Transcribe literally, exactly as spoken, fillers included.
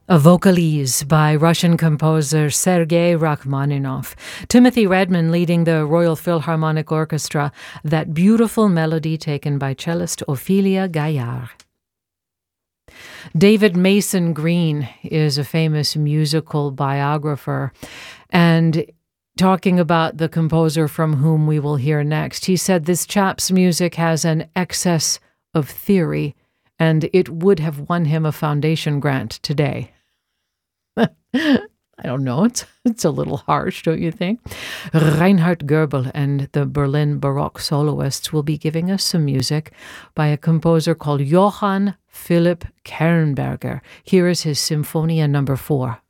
A Vocalise by Russian composer Sergei Rachmaninoff. Timothy Redman leading the Royal Philharmonic Orchestra. That beautiful melody taken by cellist Ophelia Gaillard. David Mason Green is a famous musical biographer, and talking about the composer from whom we will hear next, he said this chap's music has an excess of theory, and it would have won him a foundation grant today. I don't know, it's, it's a little harsh, don't you think? Reinhard Goebel and the Berlin Baroque soloists will be giving us some music by a composer called Johann Philipp Kernberger. Here is his Symphonia number four.